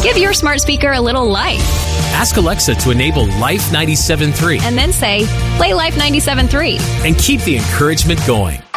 Give your smart speaker a little life. Ask Alexa to enable Life 97.3 And then say, play Life 97.3. and keep the encouragement going.